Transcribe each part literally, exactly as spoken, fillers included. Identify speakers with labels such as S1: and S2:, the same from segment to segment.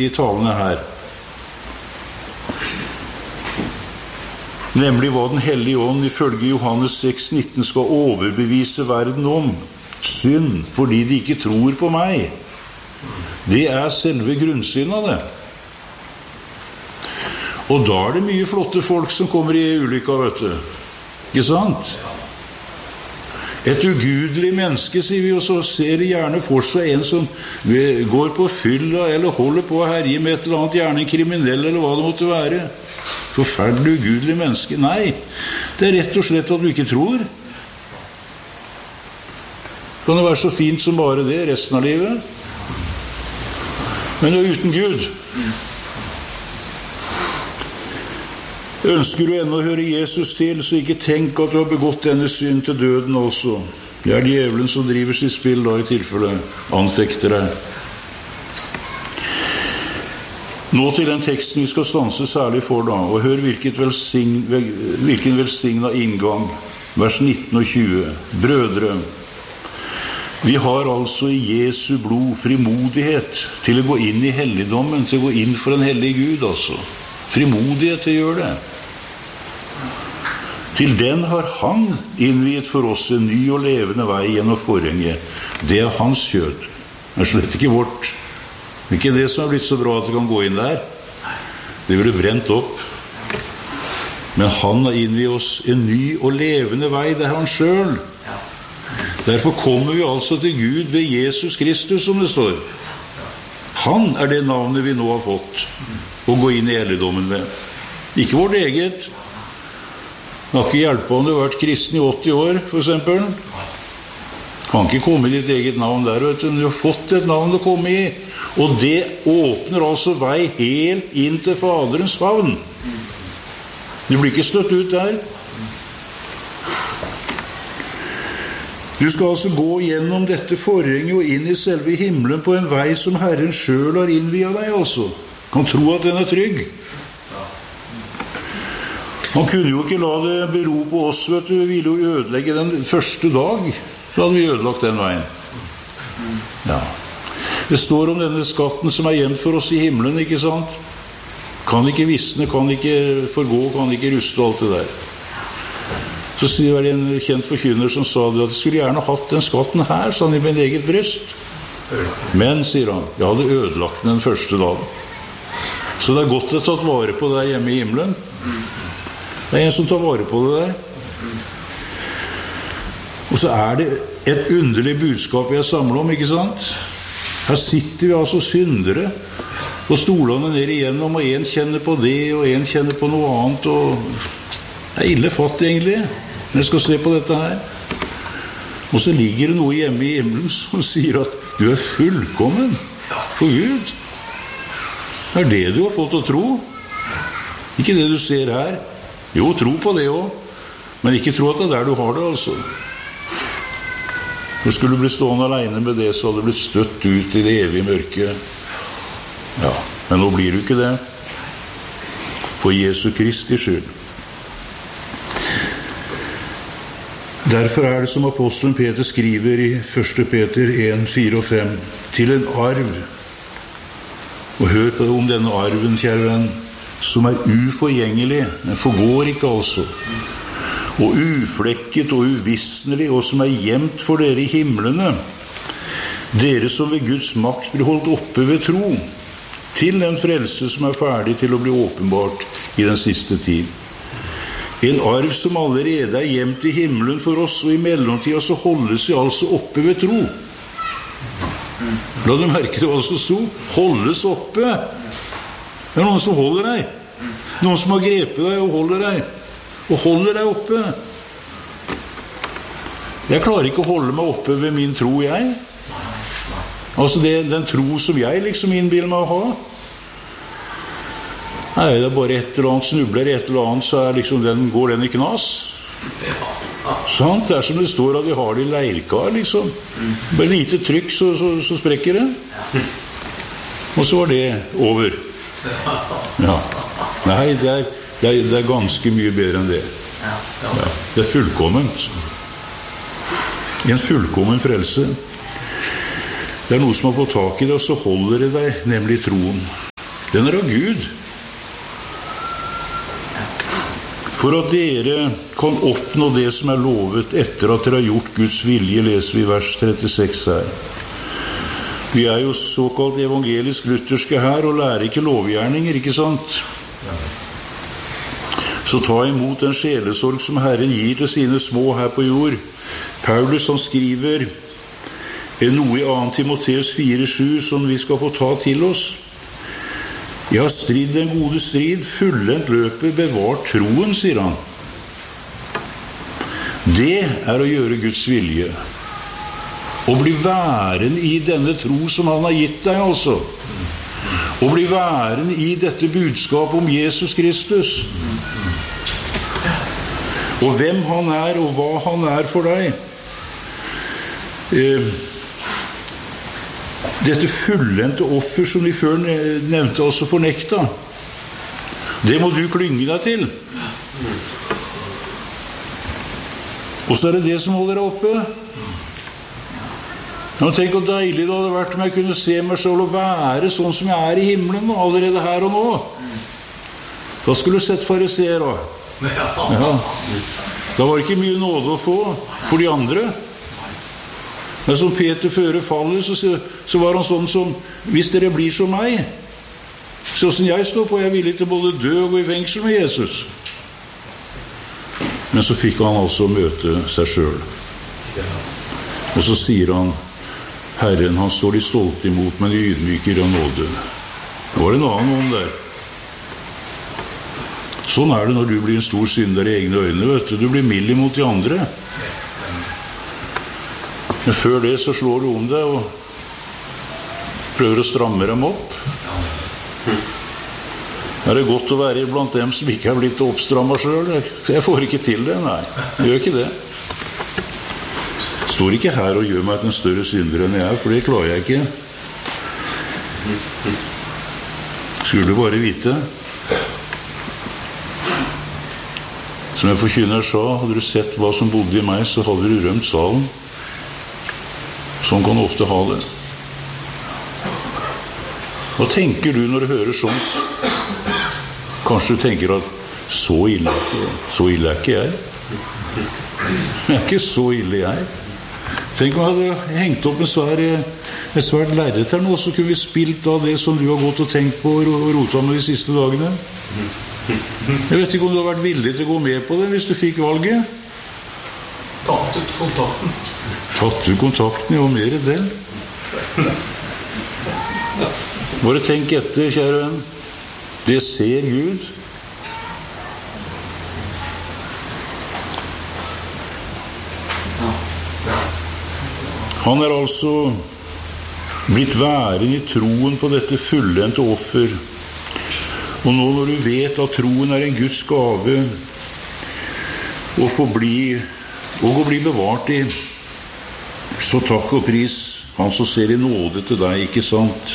S1: i talene her. Nemlig hva den hellige ånd ifølge Johannes seks nitten skal overbevise verden om. Synd, fordi de ikke tror på meg. Det er selve grunnsynet av det. Og da er det mye flotte folk som kommer i ulykka, vet du. Ikke sant? Et ugudelig menneske, sier vi, og så ser det gjerne for seg en som går på fylla, eller holder på å herje med et eller annet, gjerne en kriminell, eller hva det måtte være. Forferdelig ugudelig menneske. Nei, det er rett og slett at du ikke tror. Kan det være så fint som bare det resten av livet? Men det er uten Gud. Ønsker du ennå å høre Jesus til, så ikke tenk at du har begått denne synd til døden også. Det er djevelen som driver sitt spill da, i tilfelle anfekter deg. Nå til den teksten vi skal stanse særlig for da, og hør hvilket velsign, hvilken velsignet inngang, vers nitten og tjue. Brødre, vi har altså i Jesu blod frimodighet til å gå inn i helligdommen, til å gå inn for en hellig Gud, altså. Frimodighet til å gjøre det. Til den har han innviet for oss en ny og levende vei gjennom forhenget. Det er hans kjød. Det er slett ikke vårt. Det er ikke det som har blitt så bra at det kan gå inn der. Det ville brent opp. Men han har innviet oss en ny og levende vei. Det er han selv. Derfor kommer vi altså til Gud ved Jesus Kristus, som det står. Han er det navnet vi nå har fått å gå inn i helligdommen med. Ikke vårt eget. Det har ikke hjulpet om du har vært kristen i åtti år, for eksempel. Kan ikke komme i ditt eget navn der, vet du. Du har fått et navn å komme i. Og det åpner altså vei helt inn til Faderens favn. Du blir ikke støtt ut der. Du skal altså gå gjennom dette forhenget og inn i selve himmelen på en vei som Herren selv har innviet deg, altså. Kan tro at den er trygg. Han kunne jo ikke la det bero på oss, vet du. Vi ville jo ødelegge den første dag. Så hadde vi ødelagt den veien. Ja. Det står om denne skatten som er gjemt for oss i himmelen, ikke sant? Kan ikke visne, kan ikke forgå, kan ikke ruste alt det der. Så var det en kjent forkynner som sa det, at jeg skulle gjerne hatt den skatten her, sa han, i min eget bryst. Men, sier han, jeg hadde ødelagt den første dagen. Så det er godt å ha tatt vare på det hjemme i himmelen. Det er en som tar vare på det der. Og så er det et underlig budskap jeg samler om, ikke sant? Her sitter vi altså syndere, og stolene ned igjennom, og en kjenner på det, og en kjenner på noe annet, og det er ille fatt egentlig, når jeg skal se på dette her. Og så ligger det noe hjemme i himmelen som sier at du er fullkommen for Gud. Det er det du har fått å tro. Ikke det du ser her. Jo, tro på det også. Men ikke tro at det er der du har det, altså. Når skulle du bli stående alene med det, så hadde du blitt støtt ut i det evige mørket. Ja, men nå blir du ikke det. For Jesu Kristi skyld. Derfor er det som apostelen Peter skriver i første Peter en, fire og fem, til en arv. Og hør på det om denne arven, kjære venn, som er uforgjengelig, den forgår ikke altså, og uflekket og uvisnelig, og som er gjemt for dere i himmelene, dere som ved Guds makt blir holdt oppe ved tro, til den frelse som er ferdig til å bli åpenbart i den siste tid. En arv som allerede er gjemt i himmelen for oss, og i mellomtiden så holdes vi altså oppe ved tro. La du merke det hva som sto? Holdes oppe. Det er noen som holder deg. Noen som har grepet deg og holder deg. Og holder deg oppe. Jeg klarer ikke å holde meg oppe ved min tro, jeg. Altså det, den tro som jeg liksom innbiller meg å ha. Nei, det er bare et eller annet snubler, et eller annet, så er liksom den, går den i knas. Sant? Det er som det står at vi har det i leirkar, liksom. Bare lite trykk, så, så, så sprekker det. Og så var det over. Ja. Nei, det er, det, er, det er ganske mye bedre enn det. Ja. Det er fullkomment. En fullkommen frelse. Det er noe som har fått tak i det, og så holder det deg, nemlig troen. Den er av Gud. For at dere kan oppnå det som er lovet etter at dere har gjort Guds vilje, leser vi vers trettiseks her. Vi er jo såkalt evangelisk-lutherske her og lærer ikke lovgjerninger, ikke sant? Så ta imot den sjelesorg som Herren gir til sine små her på jord. Paulus han skriver noe i andre Timoteus fire sju som vi skal få ta til oss. Jeg har stridd den gode strid, fullendt løpet, bevart troen, sier han. Det er å gjøre Guds vilje. Å bli værende i denne tro som han har gitt deg, altså. Å bli værende i dette budskap om Jesus Kristus. Og hvem han er, og hva han er for deg. Eh, Dette fullendte offer som vi før nevnte også fornekta, det må du klynge deg til. Og så er det det som holder deg oppe. Nå tenk hvor deilig det hadde vært om jeg kunne se meg selv og være sånn som jeg er i himmelen allerede her og nå. Da skulle du sett fariseer da. Ja. Da var det ikke mye nåde å få for de andre. Men som Peter før fallet, så, så var han sånn som, hvis dere blir som meg, så som jeg står på, jeg er villig til både dø og gå i fengsel med Jesus. Men så fikk han altså møte seg selv. Og så sier han, Herren, han står de stolte imot, men de ydmyker av nåde. Det var en annen ånd der. Sånn er det når du blir en stor synder i egne øyne, vet du. Du blir mild imot de andre. Men før det så slår du om deg og prøver å stramme dem opp. Er det godt å være blant dem som ikke er blitt oppstrammet selv? Jeg får ikke til det, nei. Jeg gjør ikke det. Jeg står ikke her og gjør meg til en større synder enn jeg er, for det klarer jeg ikke. Skulle du bare vite. Som jeg forkynner sa, hadde du sett hva som bodde i meg, så hadde du rømt salen. Sånn kan du ofte ha det. Hva tenker du når du hører sånt? Kanskje du tenker at så ille er ikke, så ille er ikke jeg. Jeg er ikke så ille jeg. Tenk om jeg hadde hengt opp en svær, en svært lerret her nå, så kunne vi spilt av det som du har gått og tenkt på og rotet med de siste dagene. Jeg vet ikke om du har vært villig til å gå med på det hvis du fikk valget.
S2: Tatt ut kontakten.
S1: Tatt ut kontakten, jo mer enn den. Bare tenk etter, kjære venn. Det ser Gud. Han er altså blitt værende i troen på dette fullendte offer. Og nå når du vet at troen er en Guds gave, og få bli, og å bli bevart i, så takk og pris han som ser i nåde til deg, ikke sant?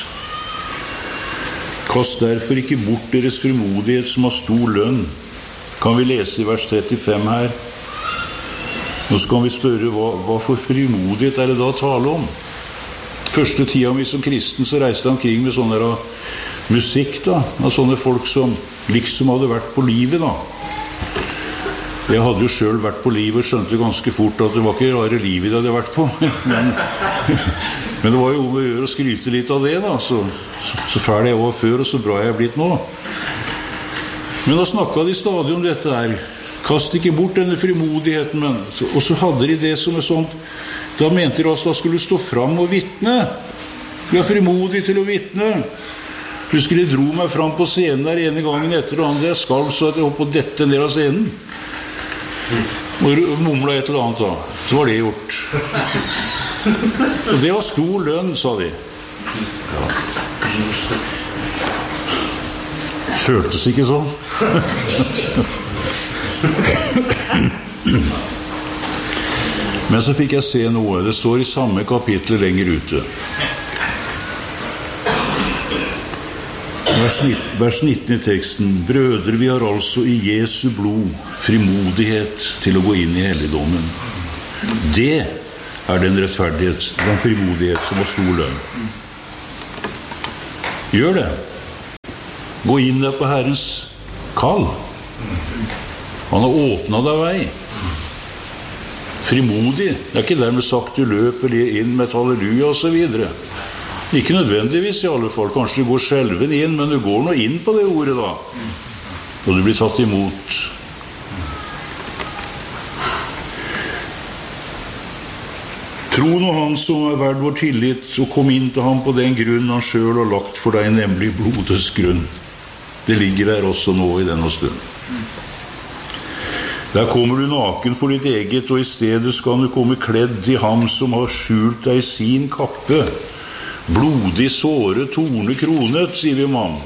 S1: Kast derfor ikke bort deres frimodighet som har stor lønn. Kan vi lese i vers trettifem her? Nå skal vi spørre, hva, hva for frimodighet er det da å tale om? Første tida vi som kristen så reiste han kring med sånne der, musikk da, av sånne folk som liksom hadde vært på livet da. Jeg hadde jo selv vært på livet og skjønte ganske fort at det var ikke rare livet jeg hadde vært på. Men, men det var jo å gjøre å skryte litt av det da, så, så fæl jeg var før og så bra jeg er blitt nå. Men da snakket de stadig om dette her. Kast ikke bort denne frimodigheten, men, og så hadde de det som er sånt, da mente de altså at skulle stå fram og vittne. Vi er frimodig til å vittne. Husker de dro meg fram på scenen der ene gangen etter og andre. Jeg skalv så at jeg holdt på dette ned av scenen. Og mumla et eller annet da. Så var det gjort. Og det var stor lønn, sa de. Ja. Føltes ikke sånn. Men så fikk jeg se noe. Det står i samme kapittel lenger ute. Vers nitten i teksten. Brødre, vi har altså i Jesu blod frimodighet til å gå inn i helligdommen. Det er den rettferdighet, den frimodighet som har stor lønn. Gjør det. Gå inn der på Herrens kall. Han har åpnet deg vei. Frimodig. Det er ikke dermed sagt du løper inn med et halleluja og så videre. Ikke nødvendigvis i alle fall. Kanskje du går skjelven inn, men du går nå inn på det ordet da. Og du blir tatt imot. Tro nå han som er verd vår tillit, og kom inn til ham på den grunn han selv har lagt for deg, nemlig blodets grunn. Det ligger der også nå i denne stund. Der kommer du naken for ditt eget, og i stedet skal du komme kledd i ham som har skjult deg i sin kappe. Blodig såre, torne kronet, sier vi om ham.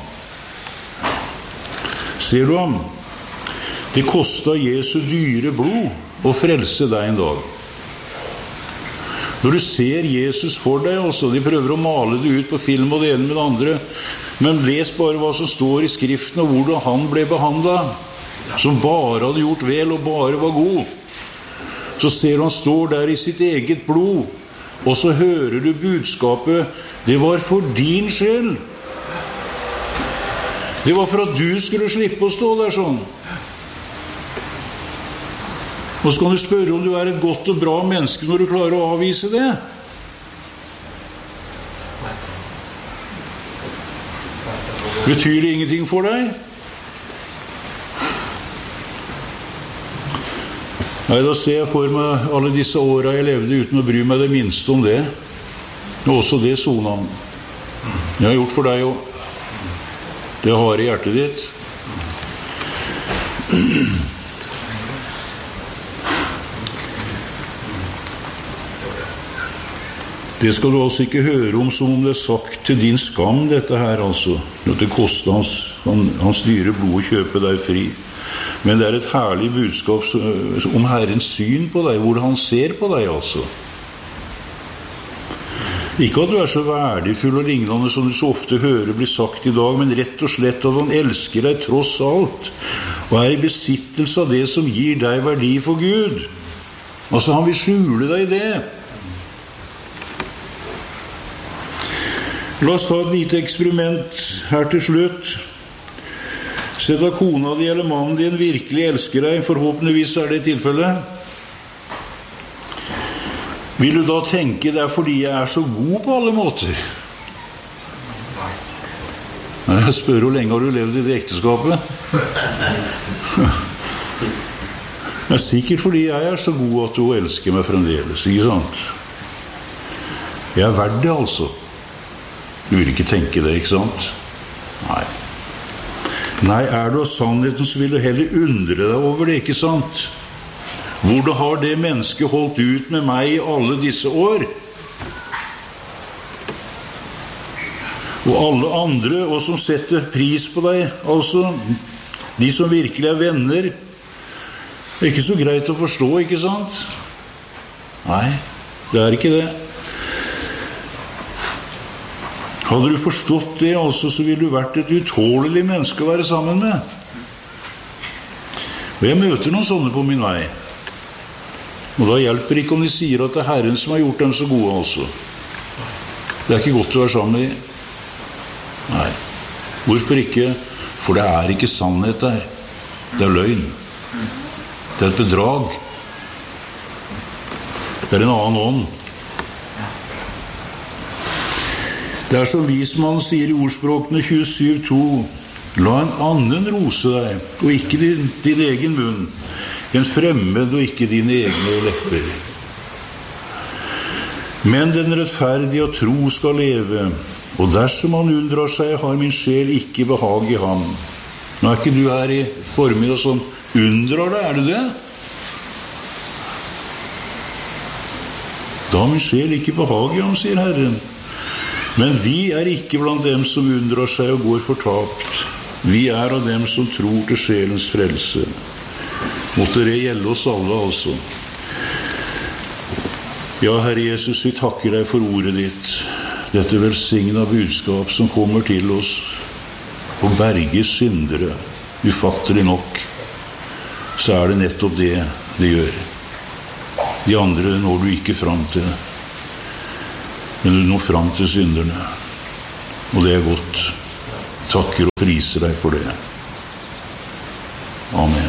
S1: Ser du ham? Det kostet Jesu dyre blod å frelse deg en dag. Når du ser Jesus for deg, altså, de prøver å male det ut på film og det ene med det andre, men les bare hva som står i skriften og hvordan han ble behandlet, som bare hadde gjort vel og bare var god. Så ser du han står der i sitt eget blod, og så hører du budskapet, det var for din skyld. Det var for at du skulle slippe å stå der sånn. Og så kan du spørre om du er et godt og bra menneske når du klarer å avvise det. Betyr det ingenting for deg? Nei, da ser jeg for meg alle disse årene jeg levde uten å bry meg det minste om det. Og også det sonen. Jeg har gjort for deg jo. Det har i hjertet ditt. Det skal du altså ikke høre om som om det er sagt til din skam, dette her altså. At det koster hans, han, hans dyre blod å kjøpe deg fri. Men det er et herlig budskap om Herrens syn på deg, hvordan han ser på deg altså. Ikke at du er så verdifull og lignende som du så ofte hører bli sagt i dag, men rett og slett at han elsker deg tross alt, og er i besittelse av det som gir deg verdi for Gud. Altså han vil skjule deg i det. La oss ta et lite eksperiment her til slutt. Sett at kona di eller mannen din virkelig elsker deg, forhåpentligvis er det tilfellet. Vil du da tenke det er fordi jeg er så god på alle måter? Nei, jeg spør hvor lenge har du levd i det ekteskapet? Det er sikkert fordi jeg er så god at du elsker meg fremdeles, ikke sant? Jeg er verdt det altså. Du vil ikke tenke det, ikke sant? Nei. Nei, er du av sannheten, så vil du heller undre deg over det, ikke sant? Hvordan har det mennesket holdt ut med meg i alle disse år? Og alle andre, og som setter pris på deg, altså, de som virkelig er venner, det er ikke så greit å forstå, ikke sant? Nei, det er ikke det. Hadde du forstått det, altså, så ville du vært et utålelig menneske å være sammen med. Og jeg møter noen sånne på min vei. Og da hjelper ikke om de sier at det er Herren som har gjort dem så gode, altså. Det er ikke godt å være sammen med. Nei. Hvorfor ikke? For det er ikke sannhet der. Det er løgn. Det er et bedrag. Det er en annen ånd. Det er som vismannen sier i ordspråkene tjuesju to, la en annen rose deg, og ikke din, din egen munn, en fremmed og ikke dine egne lepper. Men den rettferdige og tro skal leve, og dersom han unndrar seg, har min sjel ikke behag i ham. Nå er ikke du her i formiddag som unndrar deg, er du det? Da har min sjel ikke behag i ham, sier Herren. Men vi er ikke blant dem som undrer seg og går fortapt. Vi er av dem som tror til sjelens frelse. Måtte det gjelde oss alle, altså. Ja, Herre Jesus, vi takker deg for ordet ditt. Dette velsigna budskap som kommer til oss og berger syndere, ufattelig nok. Så er det nettopp det det gjør. De andre når du ikke fram til det. Men du når fram til synderne. Og det er godt. takker og priser deg for det. Amen.